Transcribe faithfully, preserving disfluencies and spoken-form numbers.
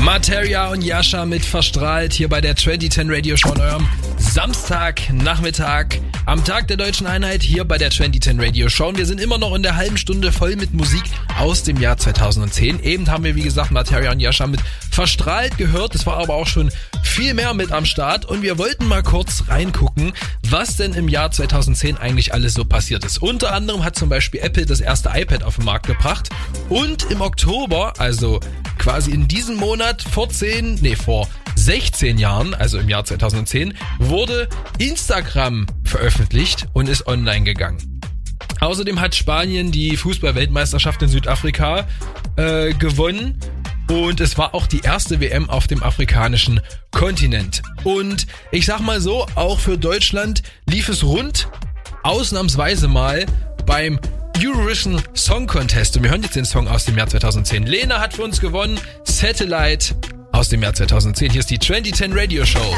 Materia und Jascha mit Verstrahlt hier bei der zwanzig zehn Radio Show an eurem Samstagnachmittag am Tag der Deutschen Einheit hier bei der zwanzig zehn Radio Show. Und wir sind immer noch in der halben Stunde voll mit Musik aus dem Jahr zweitausendzehn. Eben haben wir, wie gesagt, Materia und Jascha mit Verstrahlt gehört. Es war aber auch schon viel mehr mit am Start. Und wir wollten mal kurz reingucken, was denn im Jahr zweitausendzehn eigentlich alles so passiert ist. Unter anderem hat zum Beispiel Apple das erste iPad auf den Markt gebracht. Und im Oktober, also quasi in diesem Monat, vor zehn, nee, vor sechzehn Jahren, also im Jahr zweitausendzehn, wurde Instagram veröffentlicht und ist online gegangen. Außerdem hat Spanien die Fußball-Weltmeisterschaft in Südafrika äh, gewonnen und es war auch die erste W M auf dem afrikanischen Kontinent. Und ich sag mal so, auch für Deutschland lief es rund, ausnahmsweise mal beim Eurovision Song Contest. Und wir hören jetzt den Song aus dem Jahr zweitausendzehn. Lena hat für uns gewonnen, Satellite aus dem Jahr zweitausendzehn. Hier ist die zwanzig zehn Radio Show.